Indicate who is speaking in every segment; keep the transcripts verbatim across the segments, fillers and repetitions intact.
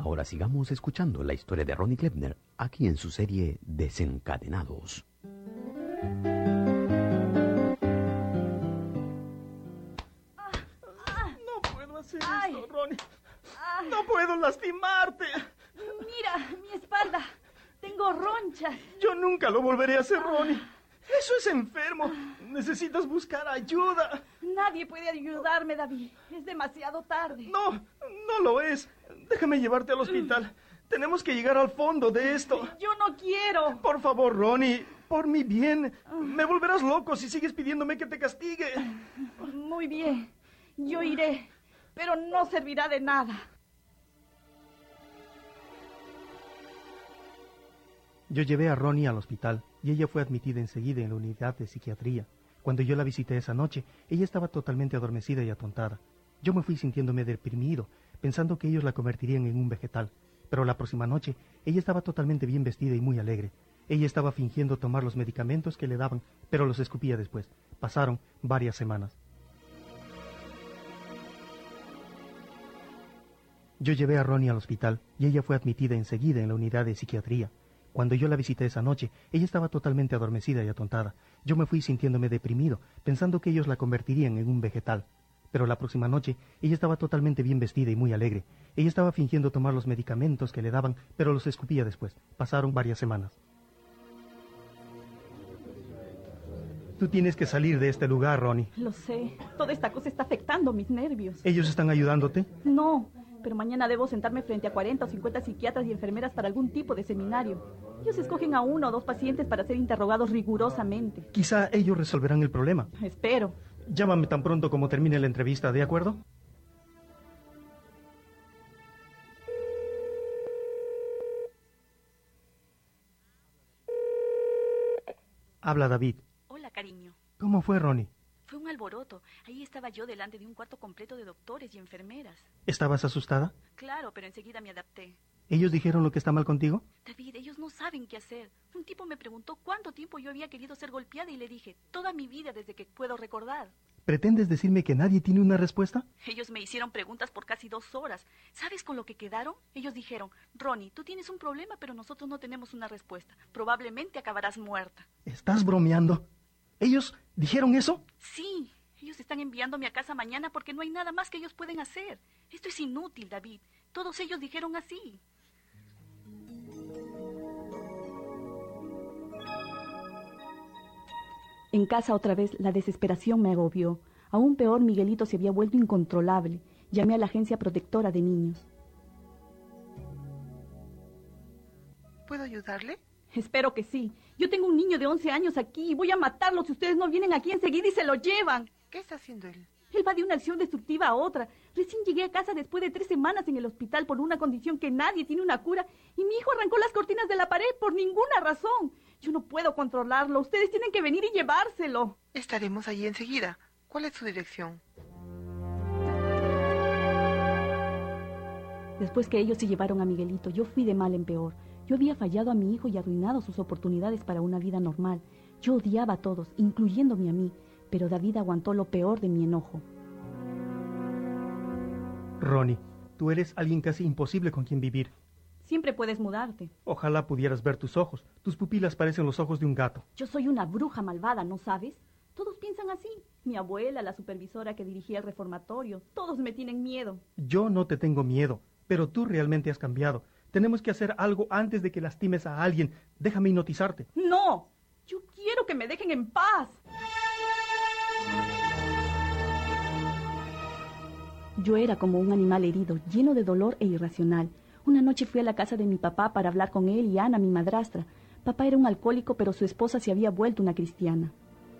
Speaker 1: Ahora sigamos escuchando la historia de Ronnie Kleppner, aquí en su serie Desencadenados.
Speaker 2: No puedo hacer Ay. esto, Ronnie. Ay. No puedo lastimarte.
Speaker 3: Mira, mi espalda. Tengo ronchas.
Speaker 2: Yo nunca lo volveré a hacer, Ronnie. Eso es enfermo. Necesitas buscar ayuda.
Speaker 3: Nadie puede ayudarme, David. Es demasiado tarde.
Speaker 2: No, no lo es. Déjame llevarte al hospital. Tenemos que llegar al fondo de esto.
Speaker 3: Yo no quiero.
Speaker 2: Por favor, Ronnie, por mi bien. Me volverás loco si sigues pidiéndome que te castigue.
Speaker 3: Muy bien. Yo iré, pero no servirá de nada.
Speaker 4: Yo llevé a Ronnie al hospital y ella fue admitida enseguida en la unidad de psiquiatría. Cuando yo la visité esa noche, ella estaba totalmente adormecida y atontada. Yo me fui sintiéndome deprimido, pensando que ellos la convertirían en un vegetal. Pero la próxima noche, ella estaba totalmente bien vestida y muy alegre. Ella estaba fingiendo tomar los medicamentos que le daban, pero los escupía después. Pasaron varias semanas. Yo llevé a Ronnie al hospital y ella fue admitida enseguida en la unidad de psiquiatría. Cuando yo la visité esa noche, ella estaba totalmente adormecida y atontada. Yo me fui sintiéndome deprimido, pensando que ellos la convertirían en un vegetal. Pero la próxima noche, ella estaba totalmente bien vestida y muy alegre. Ella estaba fingiendo tomar los medicamentos que le daban, pero los escupía después. Pasaron varias semanas. Tú tienes que salir de este lugar, Ronnie.
Speaker 3: Lo sé. Toda esta cosa está afectando mis nervios.
Speaker 4: ¿Ellos están ayudándote?
Speaker 3: No, pero mañana debo sentarme frente a cuarenta o cincuenta psiquiatras y enfermeras para algún tipo de seminario. Ellos escogen a uno o dos pacientes para ser interrogados rigurosamente.
Speaker 4: Quizá ellos resolverán el problema.
Speaker 3: Espero.
Speaker 4: Llámame tan pronto como termine la entrevista, ¿de acuerdo? Habla David.
Speaker 5: Hola, cariño.
Speaker 4: ¿Cómo fue, Ronnie?
Speaker 5: Fue un alboroto. Ahí estaba yo delante de un cuarto completo de doctores y enfermeras.
Speaker 4: ¿Estabas asustada?
Speaker 5: Claro, pero enseguida me adapté.
Speaker 4: ¿Ellos dijeron lo que está mal contigo?
Speaker 5: David, ellos no saben qué hacer. Un tipo me preguntó cuánto tiempo yo había querido ser golpeada y le dije, toda mi vida desde que puedo recordar.
Speaker 4: ¿Pretendes decirme que nadie tiene una respuesta?
Speaker 5: Ellos me hicieron preguntas por casi dos horas. ¿Sabes con lo que quedaron? Ellos dijeron, Ronnie, tú tienes un problema, pero nosotros no tenemos una respuesta. Probablemente acabarás muerta.
Speaker 4: ¿Estás bromeando? ¿Ellos dijeron eso?
Speaker 5: Sí, ellos están enviándome a casa mañana porque no hay nada más que ellos pueden hacer. Esto es inútil, David. Todos ellos dijeron así.
Speaker 3: En casa otra vez la desesperación me agobió. Aún peor, Miguelito se había vuelto incontrolable. Llamé a la agencia protectora de niños.
Speaker 6: ¿Puedo ayudarle?
Speaker 3: Espero que sí. Yo tengo un niño de once años aquí y voy a matarlo si ustedes no vienen aquí enseguida y se lo llevan.
Speaker 6: ¿Qué está haciendo él?
Speaker 3: Él va de una acción destructiva a otra. Recién llegué a casa después de tres semanas en el hospital por una condición que nadie tiene una cura y mi hijo arrancó las cortinas de la pared por ninguna razón. Yo no puedo controlarlo. Ustedes tienen que venir y llevárselo.
Speaker 6: Estaremos allí enseguida. ¿Cuál es su dirección?
Speaker 3: Después que ellos se llevaron a Miguelito, yo fui de mal en peor. Yo había fallado a mi hijo y arruinado sus oportunidades para una vida normal. Yo odiaba a todos, incluyéndome a mí, pero David aguantó lo peor de mi enojo.
Speaker 4: Ronnie, tú eres alguien casi imposible con quien vivir.
Speaker 3: Siempre puedes mudarte.
Speaker 4: Ojalá pudieras ver tus ojos. Tus pupilas parecen los ojos de un gato.
Speaker 3: Yo soy una bruja malvada, ¿no sabes? Todos piensan así. Mi abuela, la supervisora que dirigía el reformatorio, todos me tienen miedo.
Speaker 4: Yo no te tengo miedo, pero tú realmente has cambiado. Tenemos que hacer algo antes de que lastimes a alguien. Déjame hipnotizarte.
Speaker 3: ¡No! Yo quiero que me dejen en paz. Yo era como un animal herido, lleno de dolor e irracional. Una noche fui a la casa de mi papá para hablar con él y Ana, mi madrastra. Papá era un alcohólico, pero su esposa se había vuelto una cristiana.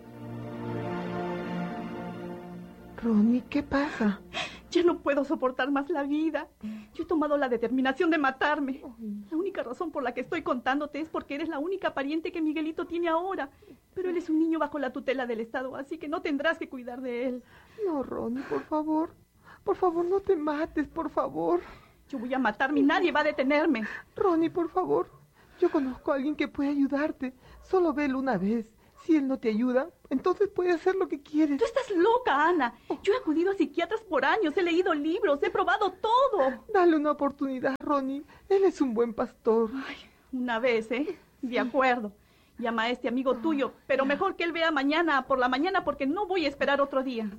Speaker 6: Ronnie, ¿qué pasa?
Speaker 3: Ya no puedo soportar más la vida. Yo he tomado la determinación de matarme. La única razón por la que estoy contándote es porque eres la única pariente que Miguelito tiene ahora. Pero él es un niño bajo la tutela del Estado, así que no tendrás que cuidar de él.
Speaker 6: No, Ronnie, por favor. Por favor, no te mates, por favor.
Speaker 3: Yo voy a matarme y nadie va a detenerme.
Speaker 6: Ronnie, por favor. Yo conozco a alguien que puede ayudarte. Solo velo una vez. Si él no te ayuda, entonces puede hacer lo que quieres.
Speaker 3: Tú estás loca, Ana. Yo he acudido a psiquiatras por años, he leído libros, he probado todo. mató.
Speaker 6: Dale una oportunidad, Ronnie. Él es un buen pastor.
Speaker 3: Ay, una vez, ¿eh? De acuerdo. Llama a este amigo tuyo, pero mejor que él vea mañana por la mañana porque no voy a esperar otro día.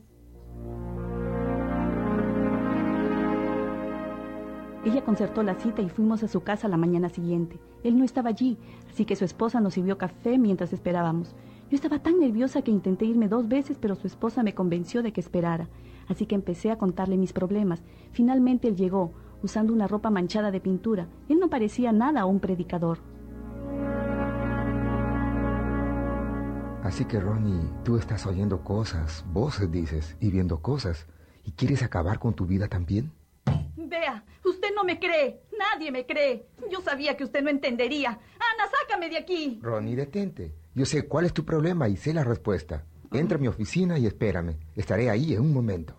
Speaker 3: Ella concertó la cita y fuimos a su casa la mañana siguiente. Él no estaba allí, así que su esposa nos sirvió café mientras esperábamos. Yo estaba tan nerviosa que intenté irme dos veces, pero su esposa me convenció de que esperara. Así que empecé a contarle mis problemas. Finalmente él llegó, usando una ropa manchada de pintura. Él no parecía nada a un predicador.
Speaker 7: Así que, Ronnie, tú estás oyendo cosas, voces dices, y viendo cosas. ¿Y quieres acabar con tu vida también?
Speaker 3: Vea, usted no me cree, nadie me cree. Yo sabía que usted no entendería. Ana, sácame de aquí.
Speaker 7: Ronnie, detente. Yo sé cuál es tu problema y sé la respuesta. Entra a mi oficina y espérame. Estaré ahí en un momento.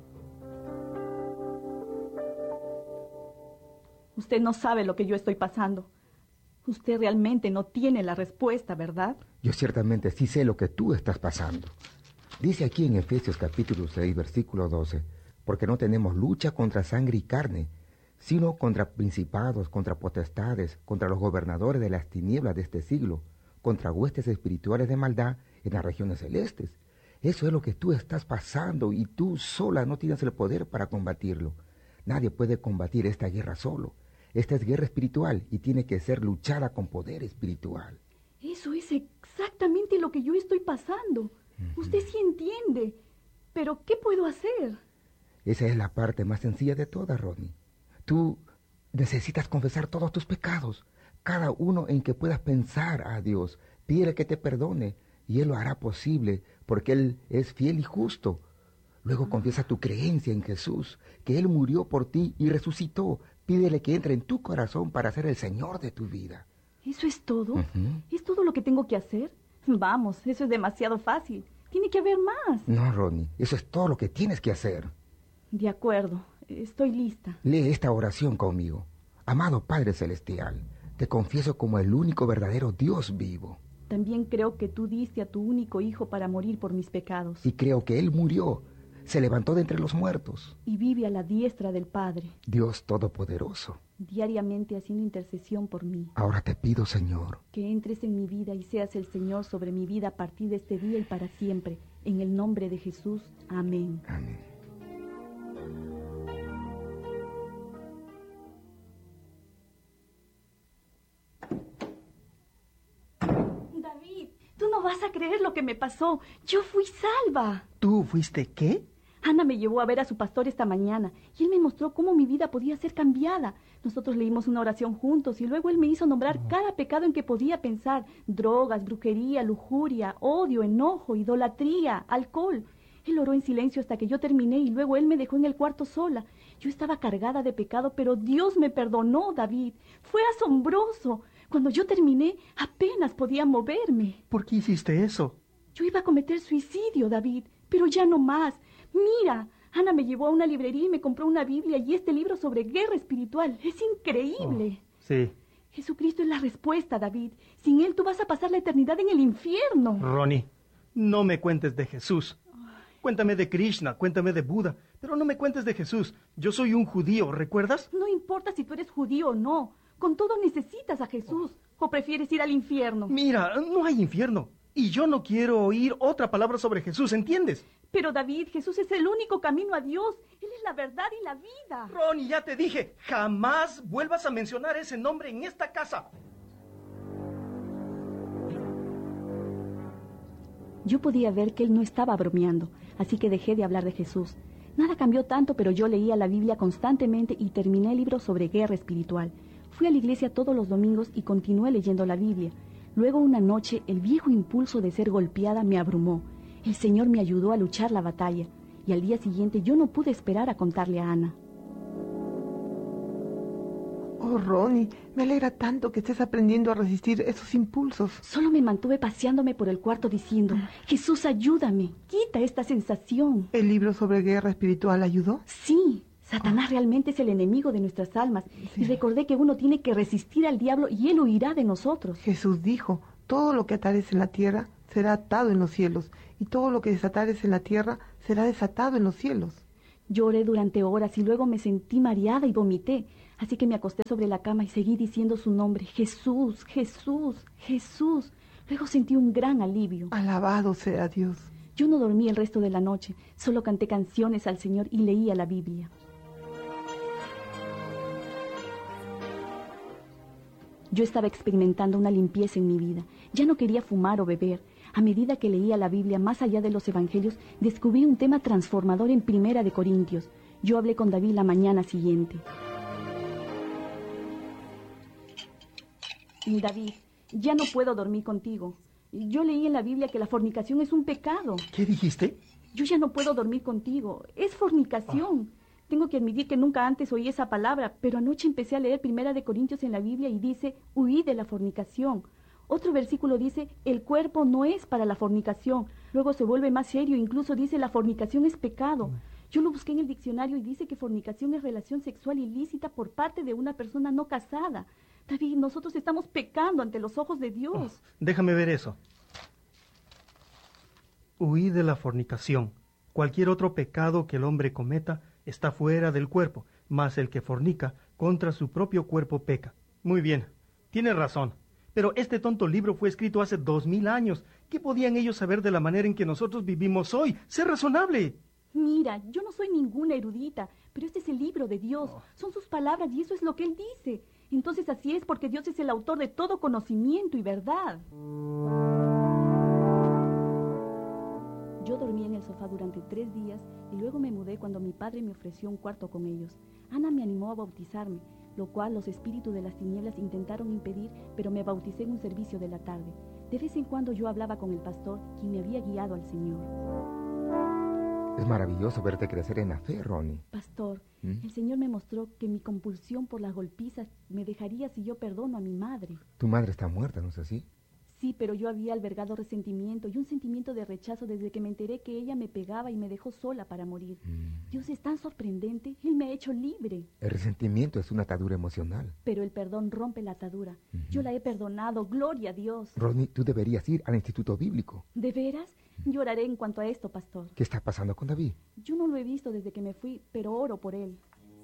Speaker 3: Usted no sabe lo que yo estoy pasando. Usted realmente no tiene la respuesta, ¿verdad?
Speaker 7: Yo ciertamente sí sé lo que tú estás pasando. Dice aquí en Efesios capítulo seis, versículo doce, porque no tenemos lucha contra sangre y carne, sino contra principados, contra potestades, contra los gobernadores de las tinieblas de este siglo, contra huestes espirituales de maldad en las regiones celestes. Eso es lo que tú estás pasando y tú sola no tienes el poder para combatirlo. Nadie puede combatir esta guerra solo. Esta es guerra espiritual y tiene que ser luchada con poder espiritual.
Speaker 3: Eso es exactamente lo que yo estoy pasando. Uh-huh. Usted sí entiende. Pero, ¿qué puedo hacer?
Speaker 7: Esa es la parte más sencilla de todas, Ronnie. Tú necesitas confesar todos tus pecados, cada uno en que puedas pensar a Dios. Pídele que te perdone y Él lo hará posible porque Él es fiel y justo. Luego confiesa tu creencia en Jesús, que Él murió por ti y resucitó. Pídele que entre en tu corazón para ser el Señor de tu vida.
Speaker 3: ¿Eso es todo?
Speaker 7: Uh-huh.
Speaker 3: ¿Es todo lo que tengo que hacer? Vamos, eso es demasiado fácil. Tiene que haber más.
Speaker 7: No, Ronnie, eso es todo lo que tienes que hacer.
Speaker 3: De acuerdo, estoy lista.
Speaker 7: Lee esta oración conmigo. Amado Padre Celestial, te confieso como el único verdadero Dios vivo.
Speaker 3: También creo que tú diste a tu único hijo para morir por mis pecados.
Speaker 7: Y creo que Él murió, se levantó de entre los muertos.
Speaker 3: Y vive a la diestra del Padre.
Speaker 7: Dios Todopoderoso.
Speaker 3: Diariamente haciendo intercesión por mí.
Speaker 7: Ahora te pido, Señor,
Speaker 3: que entres en mi vida y seas el Señor sobre mi vida a partir de este día y para siempre. En el nombre de Jesús. Amén.
Speaker 7: Amén.
Speaker 3: David, tú no vas a creer lo que me pasó. Yo fui salva.
Speaker 4: ¿Tú fuiste qué?
Speaker 3: Ana me llevó a ver a su pastor esta mañana y él me mostró cómo mi vida podía ser cambiada. Nosotros leímos una oración juntos y luego él me hizo nombrar oh. cada pecado en que podía pensar. Drogas, brujería, lujuria, odio, enojo, idolatría, alcohol. Él oró en silencio hasta que yo terminé y luego él me dejó en el cuarto sola. Yo estaba cargada de pecado, pero Dios me perdonó, David. Fue asombroso. Cuando yo terminé, apenas podía moverme.
Speaker 4: ¿Por qué hiciste eso?
Speaker 3: Yo iba a cometer suicidio, David, pero ya no más. Mira, Ana me llevó a una librería y me compró una Biblia y este libro sobre guerra espiritual. Es increíble.
Speaker 4: Oh, sí.
Speaker 3: Jesucristo es la respuesta, David. Sin Él tú vas a pasar la eternidad en el infierno.
Speaker 4: Ronnie, no me cuentes de Jesús. Cuéntame de Krishna, cuéntame de Buda, pero no me cuentes de Jesús. Yo soy un judío, ¿recuerdas?
Speaker 3: No importa si tú eres judío o no. Con todo necesitas a Jesús. ¿O prefieres ir al infierno?
Speaker 4: Mira, no hay infierno. Y yo no quiero oír otra palabra sobre Jesús, ¿entiendes?
Speaker 3: Pero David, Jesús es el único camino a Dios. Él es la verdad y la vida.
Speaker 4: Ronnie, ya te dije, jamás vuelvas a mencionar ese nombre en esta casa.
Speaker 3: Yo podía ver que él no estaba bromeando, así que dejé de hablar de Jesús. Nada cambió tanto, pero yo leía la Biblia constantemente y terminé el libro sobre guerra espiritual. Fui a la iglesia todos los domingos y continué leyendo la Biblia. Luego una noche, el viejo impulso de ser golpeada me abrumó. El Señor me ayudó a luchar la batalla, y al día siguiente yo no pude esperar a contarle a Ana.
Speaker 6: Oh, Ronnie, me alegra tanto que estés aprendiendo a resistir esos impulsos.
Speaker 3: Solo me mantuve paseándome por el cuarto diciendo, Jesús, ayúdame, quita esta sensación.
Speaker 6: ¿El libro sobre guerra espiritual ayudó?
Speaker 3: Sí, Satanás realmente es el enemigo de nuestras almas. Sí. Y recordé que uno tiene que resistir al diablo y él huirá de nosotros.
Speaker 6: Jesús dijo, todo lo que atares en la tierra será atado en los cielos, y todo lo que desatares en la tierra será desatado en los cielos.
Speaker 3: Lloré durante horas y luego me sentí mareada y vomité. Así que me acosté sobre la cama y seguí diciendo su nombre. Jesús, Jesús, Jesús. Luego sentí un gran alivio.
Speaker 6: Alabado sea Dios.
Speaker 3: Yo no dormí el resto de la noche. Solo canté canciones al Señor y leía la Biblia. Yo estaba experimentando una limpieza en mi vida. Ya no quería fumar o beber. A medida que leía la Biblia, más allá de los evangelios, descubrí un tema transformador en Primera de Corintios. Yo hablé con David la mañana siguiente. David, ya no puedo dormir contigo. Yo leí en la Biblia que la fornicación es un pecado.
Speaker 4: ¿Qué dijiste?
Speaker 3: Yo ya no puedo dormir contigo. Es fornicación. Oh. Tengo que admitir que nunca antes oí esa palabra, pero anoche empecé a leer Primera de Corintios en la Biblia y dice, huid de la fornicación. Otro versículo dice, el cuerpo no es para la fornicación. Luego se vuelve más serio, incluso dice, la fornicación es pecado. Yo lo busqué en el diccionario y dice que fornicación es relación sexual ilícita por parte de una persona no casada. David, nosotros estamos pecando ante los ojos de Dios.
Speaker 4: Oh, déjame ver eso. Huid de la fornicación. Cualquier otro pecado que el hombre cometa está fuera del cuerpo, mas el que fornica contra su propio cuerpo peca. Muy bien, tienes razón. Pero este tonto libro fue escrito hace dos mil años. ¿Qué podían ellos saber de la manera en que nosotros vivimos hoy? ¡Sé razonable!
Speaker 3: Mira, yo no soy ninguna erudita, pero este es el libro de Dios. Oh. Son sus palabras y eso es lo que Él dice. Entonces así es porque Dios es el autor de todo conocimiento y verdad. Yo dormí en el sofá durante tres días y luego me mudé cuando mi padre me ofreció un cuarto con ellos. Ana me animó a bautizarme, lo cual los espíritus de las tinieblas intentaron impedir, pero me bauticé en un servicio de la tarde. De vez en cuando yo hablaba con el pastor, quien me había guiado al Señor.
Speaker 7: Es maravilloso verte crecer en la fe, Ronnie.
Speaker 3: Pastor,
Speaker 7: ¿Mm?
Speaker 3: el Señor me mostró que mi compulsión por las golpizas me dejaría si yo perdono a mi madre.
Speaker 7: Tu madre está muerta, ¿no es así?
Speaker 3: Sí, pero yo había albergado resentimiento y un sentimiento de rechazo desde que me enteré que ella me pegaba y me dejó sola para morir. Mm. Dios es tan sorprendente, Él me ha hecho libre.
Speaker 7: El resentimiento es una atadura emocional.
Speaker 3: Pero el perdón rompe la atadura. Uh-huh. Yo la he perdonado, gloria a Dios.
Speaker 7: Ronnie, tú deberías ir al instituto bíblico.
Speaker 3: ¿De veras? Lloraré en cuanto a esto, pastor.
Speaker 7: ¿Qué está pasando con David?
Speaker 3: Yo no lo he visto desde que me fui, pero oro por él.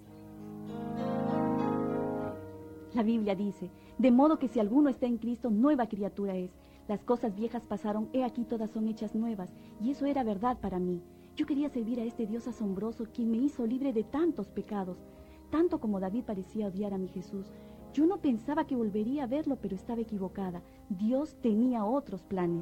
Speaker 3: La Biblia dice, de modo que si alguno está en Cristo, nueva criatura es. Las cosas viejas pasaron, he aquí todas son hechas nuevas. Y eso era verdad para mí. Yo quería servir a este Dios asombroso, quien me hizo libre de tantos pecados. Tanto como David parecía odiar a mi Jesús. Yo no pensaba que volvería a verlo, pero estaba equivocada. Dios tenía otros planes.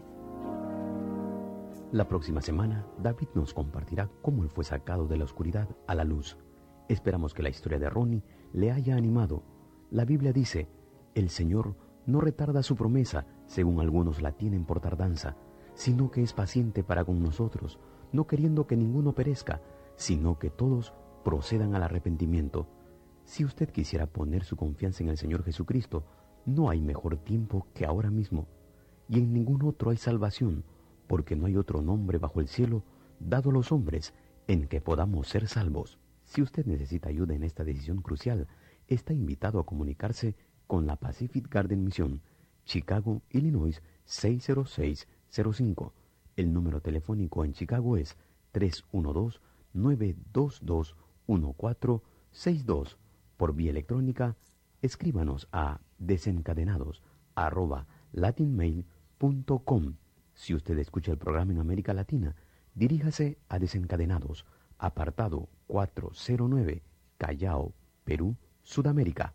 Speaker 1: La próxima semana, David nos compartirá cómo él fue sacado de la oscuridad a la luz. Esperamos que la historia de Ronnie le haya animado. La Biblia dice, el Señor no retarda su promesa, según algunos la tienen por tardanza, sino que es paciente para con nosotros, no queriendo que ninguno perezca, sino que todos procedan al arrepentimiento. Si usted quisiera poner su confianza en el Señor Jesucristo, no hay mejor tiempo que ahora mismo, y en ningún otro hay salvación, porque no hay otro nombre bajo el cielo dado a los hombres en que podamos ser salvos. Si usted necesita ayuda en esta decisión crucial, está invitado a comunicarse con la Pacific Garden Mission, Chicago, Illinois seis cero seis cero cinco. El número telefónico en Chicago es tres uno dos, nueve dos dos, uno cuatro seis dos. Por vía electrónica, escríbanos a desencadenados arroba latinmail punto com. Si usted escucha el programa en América Latina, diríjase a Desencadenados, apartado cuatrocientos nueve, Callao, Perú, Sudamérica.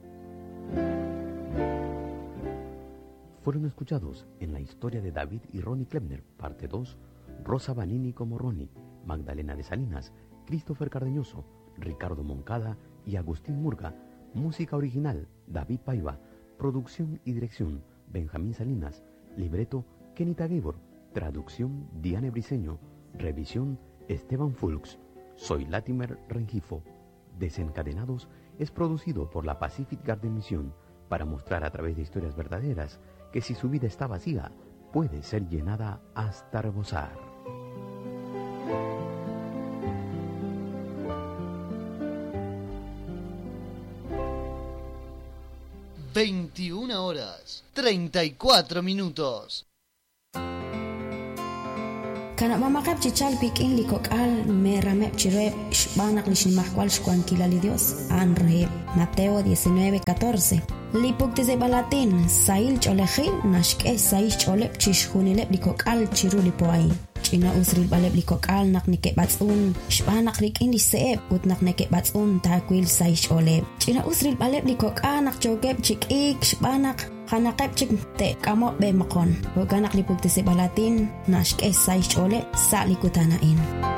Speaker 1: Fueron escuchados en la historia de David y Ronnie Klebner, parte dos, Rosa Vanini como Ronnie, Magdalena de Salinas, Christopher Cardeñoso, Ricardo Moncada y Agustín Murga. Música original, David Paiva. Producción y dirección, Benjamín Salinas. Libreto, Kenita Gabor. Traducción, Diane Briceño. Revisión, Esteban Fulks. Soy Latimer Rengifo. Desencadenados es producido por la Pacific Garden Mission para mostrar a través de historias verdaderas que si su vida está vacía, puede ser llenada hasta rebosar.
Speaker 8: veintiuna horas, treinta y cuatro minutos.
Speaker 9: Kana mamakap chichalpik in likokal me ramep chirep shbanak lishnimahkwal shkuankilali Dios anreheb. Mateo diecinueve catorce. Lipuk tise balatin sail cholejil nashke saish cholep chishhunilep likokal chirulipoai. China usril balep likokal nak nike batsun shbanak rik in liseeb ut nak nike batsun takwil saish olep. China usril balep likokal nak jogep chikik shbanak Hanakep chik te kamot be makon. Huwag anak lipog tise balatin, nashke saish ole sa likutanain.